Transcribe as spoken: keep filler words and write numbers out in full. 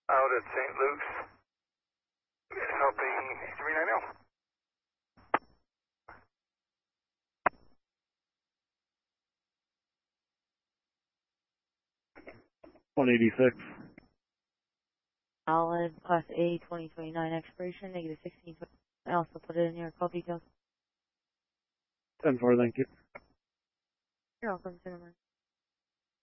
out at Saint Luke's, helping three nine zero. one eighty-six. Solid, Class A, twenty twenty-nine expiration, negative sixteen. I also put it in your call details. ten four, thank you. You're welcome, Cinnamon.